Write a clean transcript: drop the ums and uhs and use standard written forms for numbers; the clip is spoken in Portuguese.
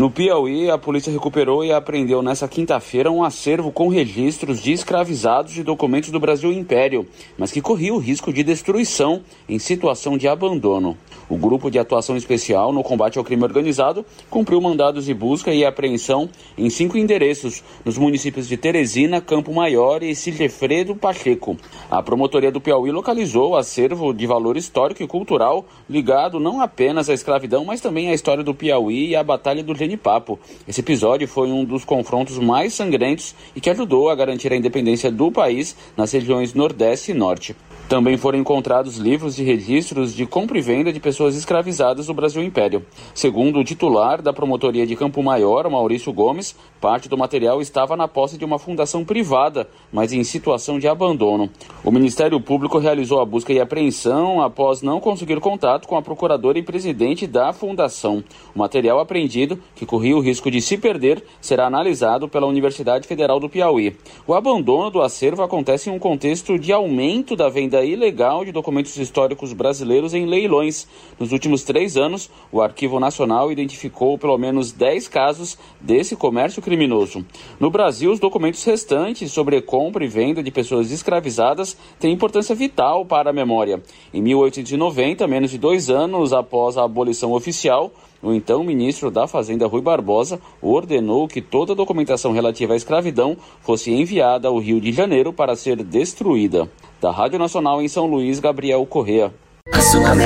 No Piauí, a polícia recuperou e apreendeu nesta quinta-feira um acervo com registros de escravizados e documentos do Brasil Império, mas que corria o risco de destruição em situação de abandono. O Grupo de Atuação Especial no Combate ao Crime Organizado cumpriu mandados de busca e apreensão em 5 endereços, nos municípios de Teresina, Campo Maior e Sigefredo Pacheco. A promotoria do Piauí localizou o acervo de valor histórico e cultural ligado não apenas à escravidão, mas também à história do Piauí e à Batalha do Genipapo. Esse episódio foi um dos confrontos mais sangrentos e que ajudou a garantir a independência do país nas regiões Nordeste e Norte. Também foram encontrados livros e registros de compra e venda de pessoas escravizadas do Brasil Império. Segundo o titular da promotoria de Campo Maior, Maurício Gomes, parte do material estava na posse de uma fundação privada, mas em situação de abandono. O Ministério Público realizou a busca e apreensão após não conseguir contato com a procuradora e presidente da fundação. O material apreendido, que corria o risco de se perder, será analisado pela Universidade Federal do Piauí. O abandono do acervo acontece em um contexto de aumento da venda ilegal de documentos históricos brasileiros em leilões. Nos últimos 3 anos, o Arquivo Nacional identificou pelo menos 10 casos desse comércio criminoso. No Brasil, os documentos restantes sobre compra e venda de pessoas escravizadas têm importância vital para a memória. Em 1890, menos de 2 anos após a abolição oficial, o então ministro da Fazenda, Rui Barbosa, ordenou que toda a documentação relativa à escravidão fosse enviada ao Rio de Janeiro para ser destruída. Da Rádio Nacional em São Luís, Gabriel Correa.